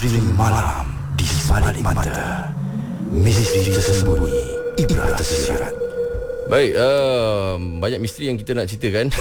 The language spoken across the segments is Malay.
Film malam di sebalik mata. Misteri tersembunyi, ibrah tersirat. Baik, banyak misteri yang kita nak ceritakan.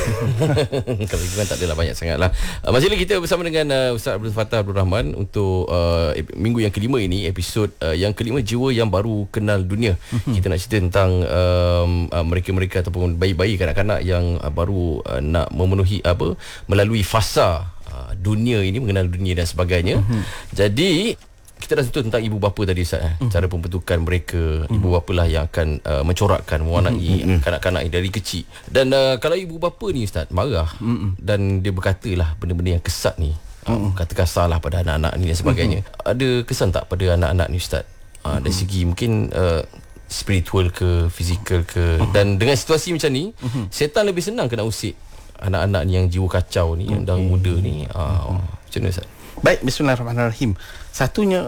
Kalau kita tak adalah banyak sangat lah. Masih lagi kita bersama dengan Ustaz Abdul Fattah Abdul Rahman untuk minggu yang kelima ini, episod yang kelima, jiwa yang baru kenal dunia. Kita nak cerita tentang mereka-mereka ataupun bayi-bayi, kanak-kanak yang baru nak memenuhi melalui fasa dunia ini, mengenal dunia dan sebagainya. Jadi kita dah sentuh tentang ibu bapa tadi, Ustaz. Cara pembentukan mereka. Ibu bapa lah yang akan mencorakkan, mewarnai kanak-kanak dari kecil. Dan kalau ibu bapa ni, Ustaz, marah dan dia berkata lah benda-benda yang kesat ni, kata kasar lah pada anak-anak ni dan sebagainya, ada kesan tak pada anak-anak ni, Ustaz? Dari segi mungkin spiritual ke, fizikal ke. Dan dengan situasi macam ni, syaitan lebih senang kena usik anak-anak ni yang jiwa kacau ni, yang dah muda ni. Macam mana, Ustaz? Baik, bismillahirrahmanirrahim. Satunya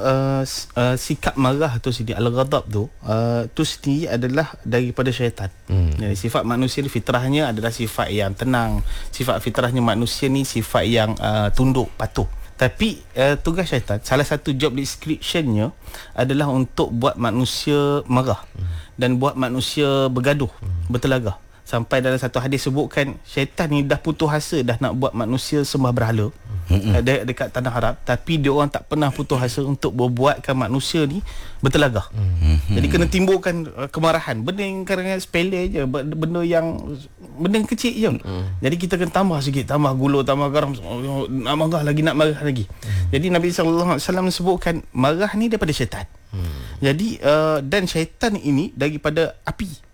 sikap marah atau sidi al-ghadab tu sendiri adalah daripada syaitan. Jadi sifat manusia ni fitrahnya adalah sifat yang tenang. Sifat fitrahnya manusia ni sifat yang tunduk, patuh. Tapi tugas syaitan, salah satu job description-nya adalah untuk buat manusia marah dan buat manusia bergaduh, bertelagah. Sampai dalam satu hadis sebutkan syaitan ni dah putus asa dah nak buat manusia sembah berhala dekat tanah Arab, tapi dia orang tak pernah putus asa untuk membuatkan manusia ni bertelagah. Jadi kena timbulkan kemarahan. Benda yang kadang-kadang sepele je, benda yang kecil je. Jadi kita kena tambah sikit, tambah gula, tambah garam, nak marah lagi. Jadi Nabi SAW sebutkan marah ni daripada syaitan. Jadi dan syaitan ini daripada api.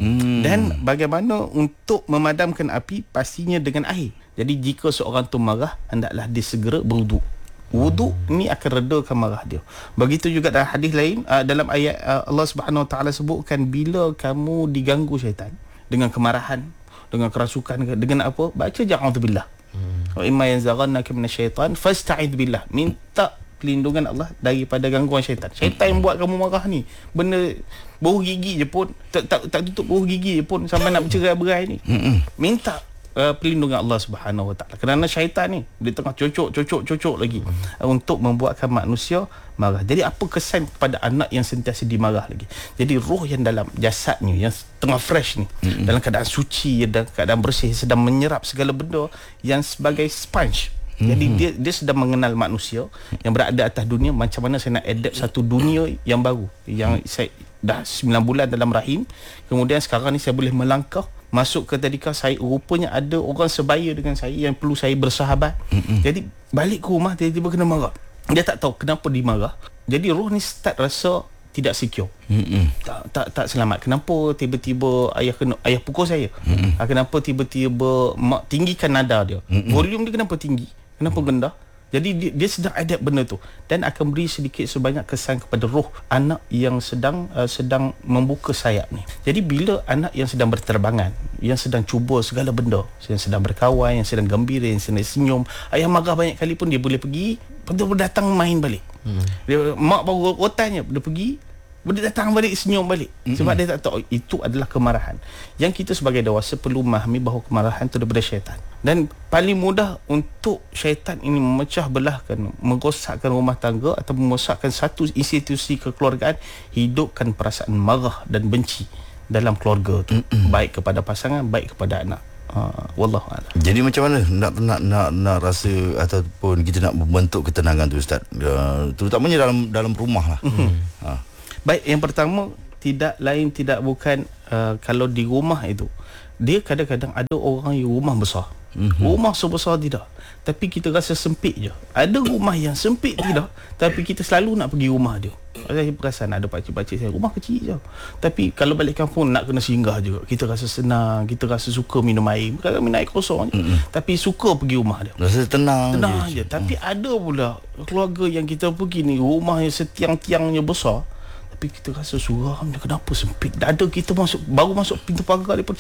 Dan bagaimana untuk memadamkan api? Pastinya dengan air. Jadi jika seorang tu marah, hendaklah dia segera berwuduk. Wuduk ni akan redakan marah dia. Begitu juga dalam hadis lain, dalam ayat Allah Subhanahu Wa Taala sebutkan, bila kamu diganggu syaitan dengan kemarahan, dengan kerasukan, dengan apa, baca ja'udzubillah. Wa imma yanzaghannaka minasyaitan fasta'idz billah. Minta pelindungan Allah daripada gangguan syaitan. Syaitan yang buat kamu marah ni, benda bau gigi je pun tak tutup bau gigi je pun sampai nak bercerai-berai ni. Minta pelindungan Allah Subhanahu Wa Taala. Kerana syaitan ni dia tengah cocok lagi untuk membuatkan manusia marah. Jadi apa kesan kepada anak yang sentiasa dimarah lagi? Jadi roh yang dalam jasadnya yang tengah fresh ni, dalam keadaan suci, dalam keadaan bersih, sedang menyerap segala benda yang sebagai sponge. Jadi dia sedang mengenal manusia yang berada atas dunia, macam mana saya nak adapt satu dunia yang baru, yang saya dah 9 bulan dalam rahim, kemudian sekarang ni saya boleh melangkah masuk ke tadika saya, rupanya ada orang sebaya dengan saya yang perlu saya bersahabat. Jadi balik ke rumah tiba-tiba kena marah. Dia tak tahu kenapa dimarah. Jadi roh ni start rasa tidak secure. Tak selamat. Kenapa tiba-tiba ayah pukul saya? Kenapa tiba-tiba mak tinggikan nada dia? Volume dia kenapa tinggi? Kenapa rendah? Jadi dia sedang adapt benda tu, dan akan beri sedikit sebanyak kesan kepada roh anak yang sedang membuka sayap ni. Jadi bila anak yang sedang berterbangan, yang sedang cuba segala benda, yang sedang berkawan, yang sedang gembira, yang sedang senyum, ayah marah banyak kali pun dia boleh pergi, betul datang main balik. Dia, mak baru rotannya, dia pergi, dia datang balik, senyum balik. Sebab dia tak tahu itu adalah kemarahan. Yang kita sebagai dewasa perlu memahami bahawa kemarahan itu daripada syaitan. Dan paling mudah untuk syaitan ini memecah belahkan, merosakkan rumah tangga atau merosakkan satu institusi kekeluargaan, hidupkan perasaan marah dan benci dalam keluarga tu, baik kepada pasangan, baik kepada anak. Wallahu a'lam. Jadi macam mana nak rasa ataupun kita nak membentuk ketenangan tu, Ustaz? Terutamanya dalam rumah lah. Baik, yang pertama, tidak lain tidak bukan kalau di rumah itu, dia kadang-kadang ada orang yang rumah besar, rumah sebesar tidak, tapi kita rasa sempit je. Ada rumah yang sempit tidak, tapi kita selalu nak pergi rumah dia. Saya perasan ada pakcik-pakcik saya, rumah kecil je, tapi kalau balik kampung nak kena singgah juga. Kita rasa senang, kita rasa suka minum air, bukan minum air kosong je, tapi suka pergi rumah dia, rasa tenang je. Tapi ada pula keluarga yang kita pergi ni, rumah yang setiang-tiangnya besar, tapi kita rasa suram dia, kenapa sempit dada kita, baru masuk pintu pagar dia pun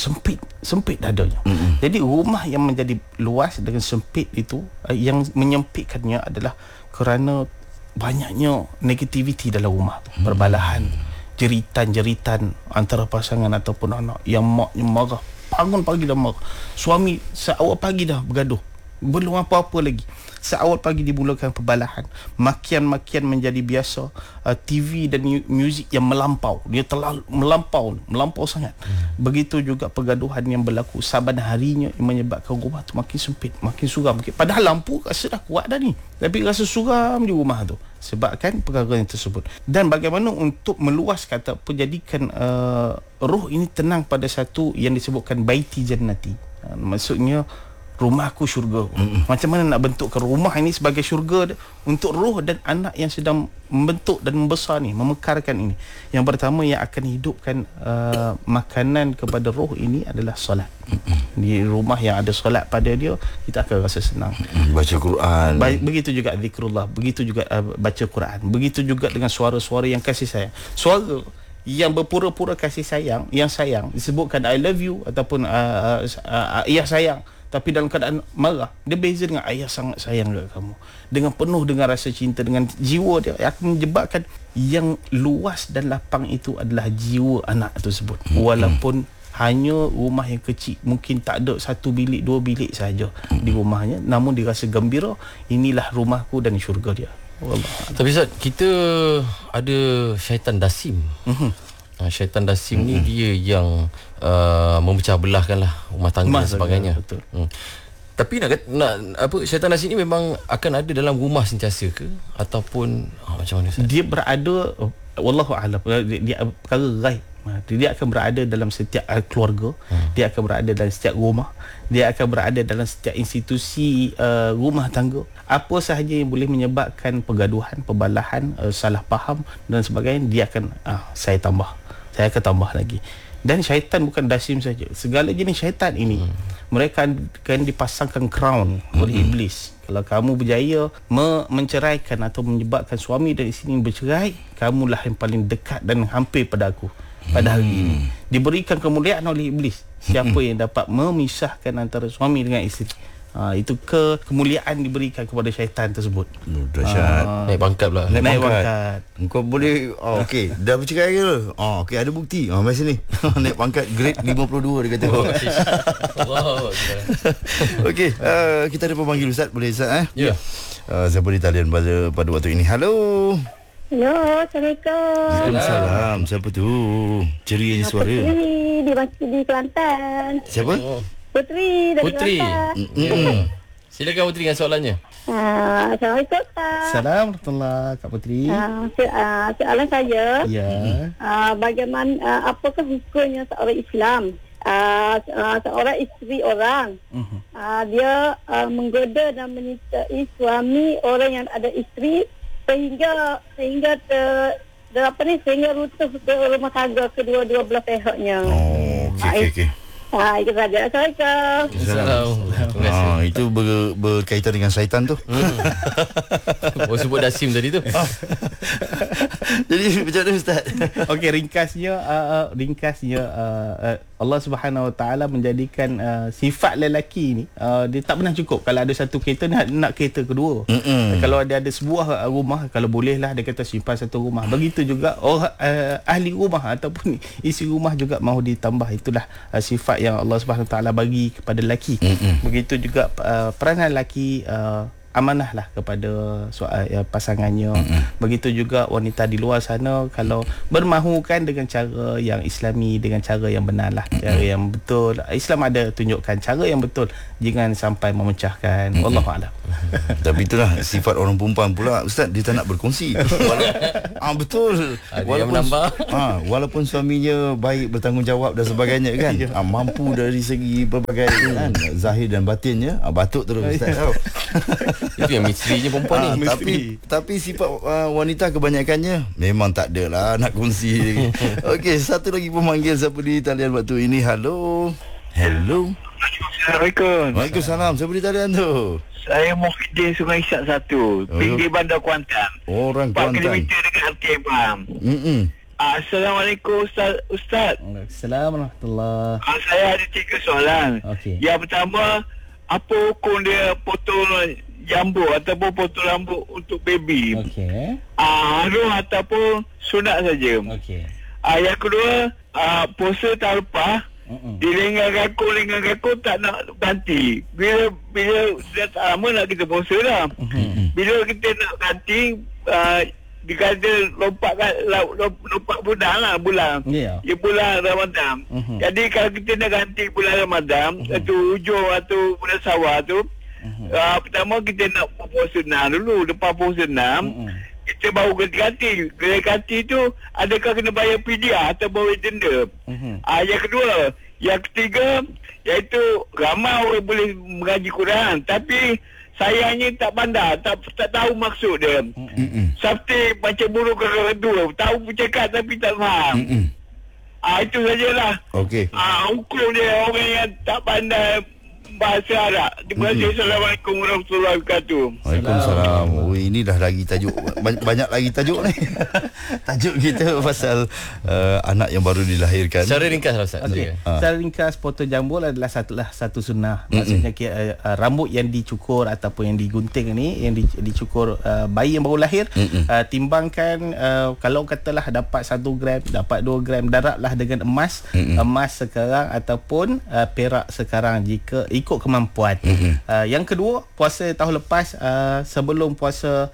sempit dadanya. Jadi rumah yang menjadi luas dengan sempit itu, yang menyempitkannya adalah kerana banyaknya negativiti dalam rumah tu. Perbalahan, jeritan-jeritan antara pasangan ataupun anak, yang maknya marah, bangun pagi dah marah, suami awal pagi dah bergaduh, Belum apa-apa lagi. Seawal pagi dimulakan perbalahan, makian-makian menjadi biasa, TV dan muzik yang melampau, dia terlalu melampau sangat. Begitu juga pergaduhan yang berlaku saban harinya yang menyebabkan rumah tu makin sempit, makin suram. Padahal lampu rasa dah kuat dah ni, tapi rasa suram di rumah tu sebabkan perkara yang tersebut. Dan bagaimana untuk meluaskan ataupun jadikan roh ini tenang pada satu yang disebutkan baiti jannati, maksudnya rumahku syurga. Macam mana nak bentukkan rumah ini sebagai syurga untuk roh dan anak yang sedang membentuk dan membesar ni, memekarkan ini. Yang pertama yang akan hidupkan makanan kepada roh ini adalah solat. Di rumah yang ada solat pada dia, kita akan rasa senang. Baca Quran. Begitu juga zikrullah, begitu juga baca Quran, begitu juga dengan suara-suara yang kasih sayang. Suara yang berpura-pura kasih sayang, yang sayang disebutkan I love you ataupun ayah sayang, tapi dalam keadaan marah, dia beza dengan ayah sangat sayang dekat kamu, dengan penuh dengan rasa cinta, dengan jiwa dia akan menyebabkan yang luas dan lapang itu adalah jiwa anak tersebut. Walaupun hanya rumah yang kecil, mungkin tak ada 1 bilik 2 bilik saja di rumahnya, namun dia rasa gembira, inilah rumahku dan syurga dia. Wallah. Tapi Ustaz, kita ada syaitan dasim. Syaitan dasim ni dia yang memecah belahkan lah rumah tangga dan sebagainya. Betul. Tapi nak syaitan dasim ni memang akan ada dalam rumah sentiasa ke, ataupun macam mana Ustaz? Dia berada, wallahu a'lam, dia perkara ghaib. Dia akan berada dalam setiap keluarga, dia akan berada dalam setiap rumah, dia akan berada dalam setiap institusi rumah tangga. Apa sahaja yang boleh menyebabkan pergaduhan, perbalahan, salah faham dan sebagainya, dia akan saya akan tambah lagi. Dan syaitan bukan dasim saja, segala jenis syaitan ini mereka akan dipasangkan crown oleh iblis. Kalau kamu berjaya menceraikan atau menyebabkan suami dan isteri bercerai, kamulah yang paling dekat dan hampir pada aku pada hari ini. Diberikan kemuliaan oleh iblis siapa yang dapat memisahkan antara suami dengan isteri. Itu kemuliaan diberikan kepada syaitan tersebut. Dahsyat. Naik pangkat pula. Naik pangkat. Kau boleh okey, dah bercerai ke? Okey, ada bukti. Mari sini. Naik pangkat grade 52 dia kata. Wow. Okey, kita ada pemanggil Ustaz, boleh Ustaz Ya. Siapa di talian pada waktu ini? Halo. Hello, Assalamualaikum. Waalaikumsalam. Siapa tu? Cerianya suara. Putri di Kelantan. Siapa? Putri dari Putri. Kelantan. Silakan Putri dengan soalannya. Assalamualaikum, Ustaz. Assalamualaikum warahmatullahi Kak Putri. Soalan saya, Ya. bagaimana apakah hukumnya seorang Islam? Seorang isteri orang, dia menggoda dan menyertai suami orang yang ada isteri sehingga runtuh ke rumah tangga kedua-dua belah pihaknya. Okey. Itu saja. Assalamualaikum. Assalamualaikum. Itu berkaitan dengan syaitan tu. Oh, sebut dasim tadi tu. Jadi macam mana Ustaz? Okey, ringkasnya Allah Subhanahu Wa Taala menjadikan sifat lelaki ni dia tak pernah cukup. Kalau ada satu kereta, nak kereta kedua. Kalau ada sebuah rumah, kalau bolehlah dia kata simpan satu rumah. Begitu juga ahli rumah ataupun isi rumah juga mahu ditambah. Itulah sifat yang Allah Subhanahu Wa Taala bagi kepada lelaki. Begitu juga peranan lelaki amanahlah kepada pasangannya. Begitu juga wanita di luar sana, kalau bermahukan dengan cara yang islami, dengan cara yang benarlah, cara yang betul. Islam ada tunjukkan cara yang betul, jangan sampai memecahkan. Wallahu a'lam. Tapi itulah sifat orang perempuan pula Ustaz, dia tak nak berkongsi. Betul. Walaupun suaminya baik, bertanggungjawab dan sebagainya kan, mampu dari segi berbagai kan, zahir dan batinnya, batuk terus Ustaz. Itu yang misterinya perempuan ni. Tapi sifat wanita kebanyakannya memang tak ada lah nak kongsi. Okey, satu lagi pemanggil siapa di talian waktu ini. Halo. Assalamualaikum. Waalaikumsalam. Siapa di talian tu? Saya Muhyiddin Sungai Isyak 1, pinggir Bandar Kuantan. Orang 4 Kuantan. km dekat Altibam. Assalamualaikum Ustaz. Assalamualaikum warahmatullahi. Saya ada 3 soalan. Okey. Yang pertama, apa hukum dia potong jambu ataupun potong rambut untuk baby? Okey. Harum ataupun sunat saja. Okey. Yang kedua, puasa tahun lepas Dia lengan kaku tak nak ganti. Bila sudah tak lama nak kita puasa dah. Bila kita nak ganti, dia kata lompat bulan. Ya, bulan Ramadan. Jadi kalau kita nak ganti bulan Ramadan, tu hujung atau bulan Syawal tu, pertama kita nak puasa 6 dulu. Lepas puasa 6, kita baru ganti. Ganti tu adakah kena bayar fidyah atau bayar denda? Yang kedua, yang ketiga, iaitu ramai orang boleh mengaji Quran, tapi sayangnya tak pandai, tak tahu maksud dia. Seperti macam burung kedua, tahu bercakap tapi tak faham. Itu sajalah. Okey. Hukum dia orang yang tak pandai bahasa Arab. Terima kasih. Assalamualaikum warahmatullahi wabarakatuh. Waalaikumsalam. Oh, ini dah lagi tajuk banyak lagi tajuk ni. Tajuk kita pasal anak yang baru dilahirkan. Secara ringkas lah Ustaz. Okay. Secara ringkas, potong jambul adalah satu sunnah. Maksudnya rambut yang dicukur ataupun yang digunting ni, yang dicukur bayi yang baru lahir, timbangkan kalau katalah dapat 1 gram, dapat 2 gram, darablah dengan emas. Emas sekarang ataupun perak sekarang jika ikut kemampuan. Yang kedua, puasa tahun lepas, sebelum puasa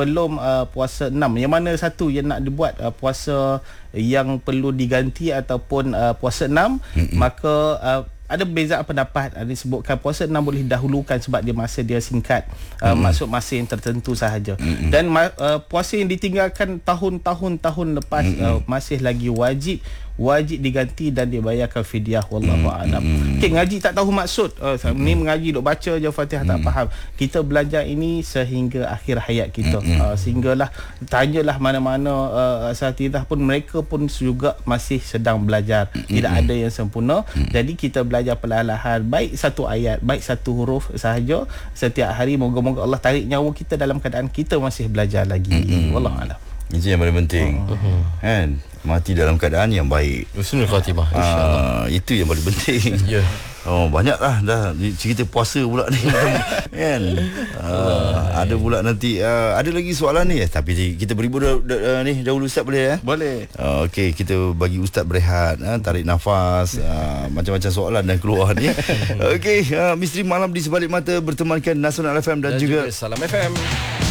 6, yang mana satu yang nak dibuat puasa yang perlu diganti ataupun puasa 6, maka ada perbezaan pendapat. Disebutkan puasa 6 boleh dahulukan sebab dia singkat, maksud masa yang tertentu sahaja. Dan puasa yang ditinggalkan tahun lepas masih lagi wajib diganti dan dibayarkan fidyah. Wallahu a'lam. Okey, ngaji tak tahu maksud. Ni mengaji duk baca je Fatihah tak faham. Kita belajar ini sehingga akhir hayat kita. Sehinggalah tanyalah mana-mana asatidzah pun, mereka pun juga masih sedang belajar. Tidak ada yang sempurna. Jadi kita belajar perlahan-lahan, baik satu ayat, baik satu huruf sahaja setiap hari. Moga-moga Allah tarik nyawa kita dalam keadaan kita masih belajar lagi. Wallahu a'lam. Itu yang paling penting. Kan? Mati dalam keadaan yang baik. Husnul Khatimah, insya-Allah. Itu yang paling penting. Ya. Oh, banyaklah dah cerita puasa pula ni. Kan? Ada pula nanti ada lagi soalan ni, tapi kita beri ni dahulu Ustaz, boleh ya? Boleh. Okey, kita bagi Ustaz berehat, tarik nafas, macam-macam soalan dan keluar ni. Okey, Misteri Malam di Sebalik Mata bertemankan Nasional FM dan juga Salam FM.